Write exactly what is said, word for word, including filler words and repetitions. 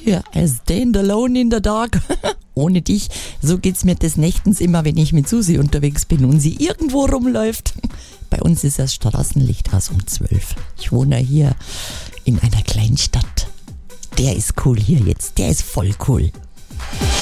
Ja, I stand alone in the dark. Ohne dich. So geht's mir des Nächtens immer, wenn ich mit Susi unterwegs bin und sie irgendwo rumläuft. Bei uns ist das Straßenlicht aus um zwölf. Ich wohne hier in einer kleinen Stadt. Der ist cool hier jetzt. Der ist voll cool.